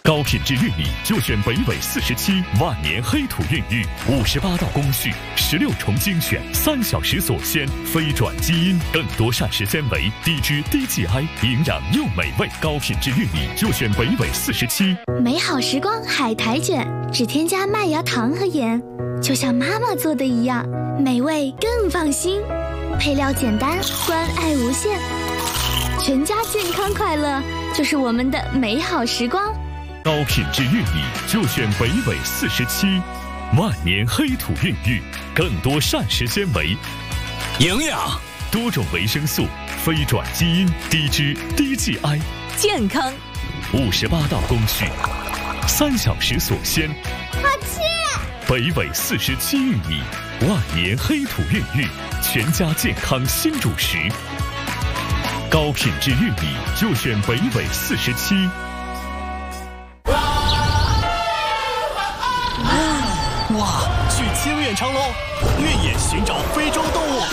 高品质玉米就选北纬47万年黑土孕育，58道工序，16重精选，3小时锁鲜，非转基因，更多膳食纤维，低脂低 GI， 营养又美味。高品质玉米就选北纬47。 美好时光海苔卷，只添加麦芽糖和盐，就像妈妈做的一样，美味更放心。配料简单，关爱无限，全家健康快乐就是我们的美好时光。 高品质玉米就选北纬47，万年黑土孕育，更多膳食纤维， 营养， 多种维生素，非转基因，低脂低 GI， 健康 ，58道工序，3小时锁鲜， 好吃。 北纬47玉米，万年黑土孕育，全家健康新主食。高品质玉米就选北纬47。 哇！去清远长隆，越野寻找非洲动物。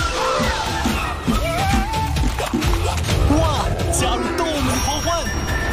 哇！加入动物们的狂欢。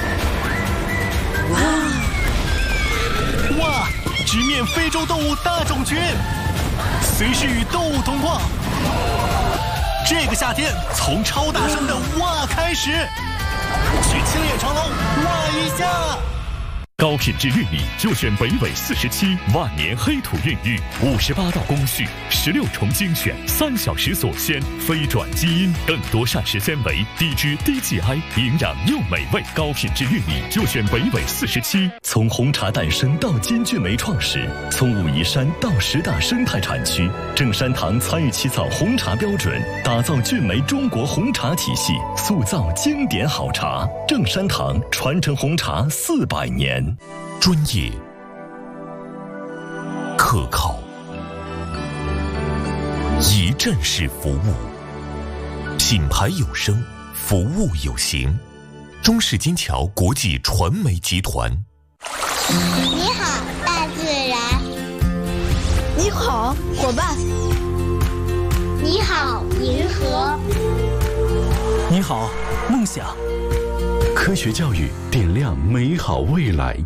哇！直面非洲动物大种群，随时与动物同框。这个夏天，从超大声的哇开始，去清远长隆哇一下。 高品质玉米就选北纬47，万年黑土孕育，58道工序，16重精选，3小时锁鲜，非转基因，更多膳食纤维，低脂低 GI， 营养又美味。高品质玉米就选北纬47。 从红茶诞生到金骏眉创始，从武夷山到10大生态产区，正山堂参与起草红茶标准，打造骏眉中国红茶体系，塑造经典好茶。正山堂传承红茶400年。 专业、可靠、一站式服务，品牌有声，服务有形。中式金桥国际传媒集团。 你好，大自然。 你好，伙伴。 你好，银河。 你好，梦想。 科学教育点亮美好未来。